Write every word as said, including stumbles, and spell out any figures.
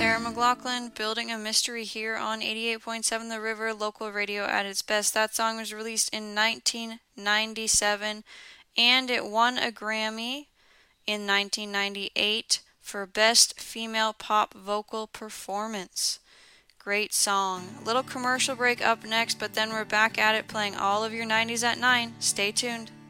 Sarah McLachlan, Building a Mystery here on eighty-eight point seven The River, local radio at its best. That song was released in nineteen ninety-seven, and it won a Grammy in nineteen ninety-eight for Best Female Pop Vocal Performance. Great song. Little commercial break up next, but then we're back at it playing all of your nineties at nine. Stay tuned.